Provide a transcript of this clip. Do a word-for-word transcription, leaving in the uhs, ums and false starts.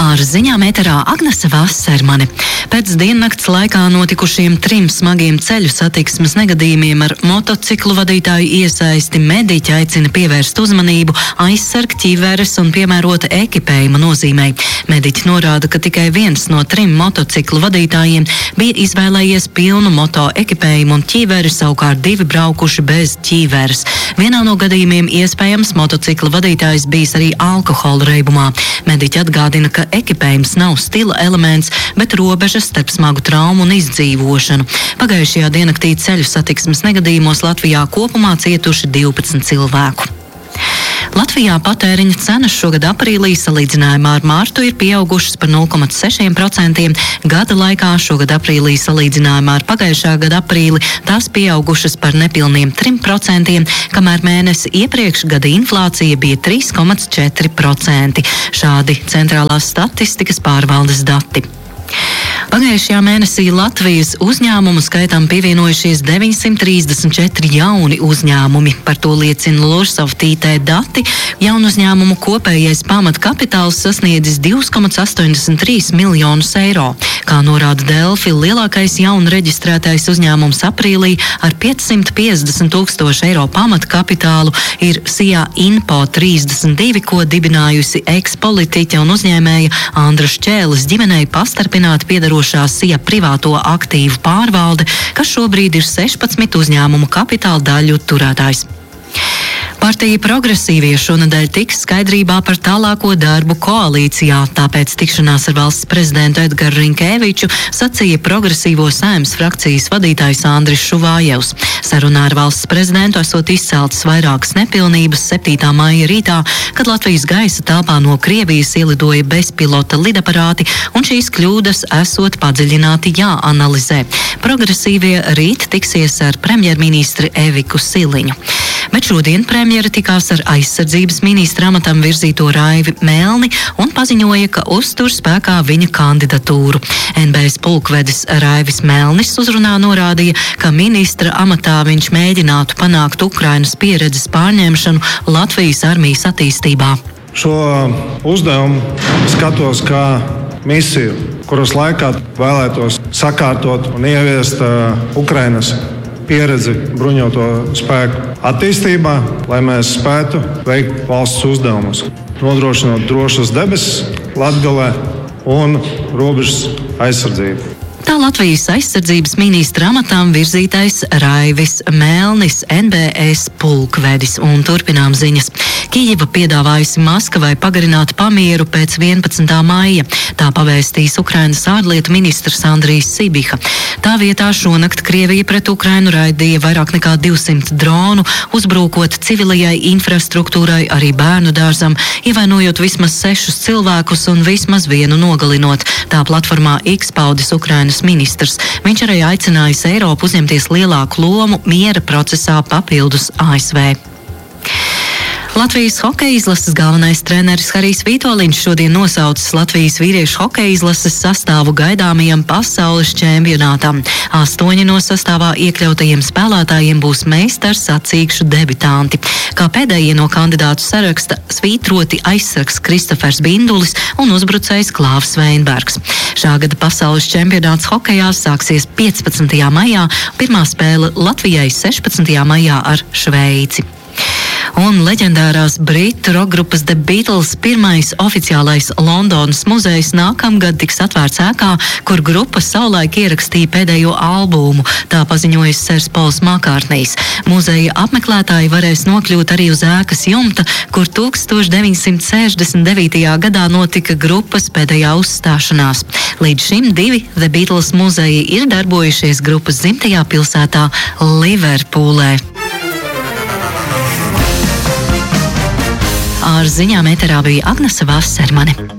Ar ziņām ēterā Agnese Vasarmane. Pēc diennakts laikā notikušiem trim smagiem ceļu satiksmes negadījumiem ar motociklu vadītāju iesaisti mediķi aicina pievērst uzmanību aizsarg ķiveres un piemērota ekipējuma nozīmei. Mediķi norāda, ka tikai viens no trim motociklu vadītājiem bija izvēlējies pilnu moto ekipējumu un ķiveri, savukārt divi braukuši bez ķiveres. Vienā no gadījumiem iespējams motocikla vadītājs bijis arī alkohola reibumā. Mediķi atgādina, ka ekipējums nav stila elements, bet robežas starp smagu traumu un izdzīvošanu. Pagājušajā diennaktī ceļu satiksmes negadījumos Latvijā kopumā cietuši divpadsmit cilvēku. Latvijā patēriņa cenas šogad aprīlī salīdzinājumā ar mārtu ir pieaugušas par nulle komats seši procenti. Gada laikā šogad aprīlī salīdzinājumā ar pagājušā gada aprīli tās pieaugušas par nepilniem trim procentiem, kamēr mēnesi iepriekš gada inflācija bija trīs komats četri procenti. Šādi centrālās statistikas pārvaldes dati. Pagājušajā mēnesī Latvijas uzņēmumu skaitam pievienojušies deviņsimt trīsdesmit četri jauni uzņēmumi. Par to liecina Lursoft I T dati. Jaunu uzņēmumu kopējais pamatkapitāls sasniedzis divus komats astoņdesmit trīs miljonus eiro. Kā norāda Delfi, lielākais jaunu reģistrētais uzņēmums aprīlī ar piecsimt piecdesmit tūkstošu eiro pamatkapitālu ir Sijā Info trīsdesmit divi, ko dibinājusi ekspolitiķa un uzņēmēja Andra Šķēles ģimenei pastarpināti piedarošā Sija privāto aktīvu pārvalde, kas šobrīd ir sešpadsmit uzņēmumu kapitāla daļu turētājs. Partija Progresīvie šonedēļ tiks skaidrībā par tālāko darbu koalīcijā, tāpēc tikšanās ar valsts prezidentu Edgaru Rinkēviču sacīja Progresīvo Saeimas frakcijas vadītājs Andris Šuvājevs. Sarunā ar valsts prezidentu esot izceltas vairākas nepilnības septītā maija rītā, kad Latvijas gaisa telpā no Krievijas ielidoja bezpilota lidaparāti, un šīs kļūdas esot padziļināti jāanalizē. Progresīvie rīt tiksies ar premjerministri Eviku Siliņu. Bet šodien premjera tikās ar aizsardzības ministra amatam virzīto Raivi Melni un paziņoja, ka uztur spēkā viņa kandidatūru. N B S pulkvedis Raivis Melnis uzrunā norādīja, ka ministra amatā viņš mēģinātu panākt Ukrainas pieredzes pārņemšanu Latvijas armijas attīstībā. Šo uzdevumu skatos kā misiju, kuras laikā vēlētos sakārtot un ieviest uh, Ukrainas pieredzi bruņoto spēku attīstībā, lai mēs spētu veikt valsts uzdevumus, nodrošinot drošas debesis Latgalē un robežas aizsardzību. Tā Latvijas aizsardzības ministra amatām virzītais Raivis Melnis, N B S pulkvedis. Un turpinām ziņas. Kijeva piedāvājusi Maskavai pagarināt pamieru pēc vienpadsmitā maija. Tā pavēstīs Ukrainas ārlietu ministrs Andrijs Sibiha. Tā vietā šonakt Krievija pret Ukrainu raidīja vairāk nekā divsimt dronu, uzbrūkot civilajai infrastruktūrai, arī bērnu dārzam, ievainojot vismaz sešus cilvēkus un vismaz vienu nogalinot. Tā platformā X paudis Ukrainas ministrs. Viņš arī aicinājis Eiropu uzņemties lielāku lomu miera procesā papildus A S V. Latvijas hokeja izlases galvenais treneris Harijs Vitoļņš šodien nosaucis Latvijas vīriešu hokeja izlases sastāvu gaidāmajam pasaules čempionātam. Astoņi no sastāvā iekļautajiem spēlētājiem būs meistars sacīkšu debitanti. Kā pēdējie no kandidātu saraksta svītroti aizsargs Kristofers Bindulis un uzbrucējs Klāvs Veinbergs. Šā gada pasaules čempionāts hokejā sāksies piecpadsmitajā maijā, pirmā spēle Latvijai sešpadsmitajā maijā ar Šveici. Un leģendārās britu rokgrupas The Beatles pirmais oficiālais Londonas muzejs nākamgad tiks atvērts ēkā, kur grupa savulaik ierakstīja pēdējo albumu, tā paziņoja Sers Pols Makārtnijs. Muzeja apmeklētāji varēs nokļūt arī uz ēkas jumta, kur tūkstoš deviņsimt sešdesmit devītajā gadā notika grupas pēdējā uzstāšanās. Līdz šim divi The Beatles muzeji ir darbojušies grupas dzimtajā pilsētā Liverpūlē. Ar ziņām ēterā bija Agnese Vasarmane.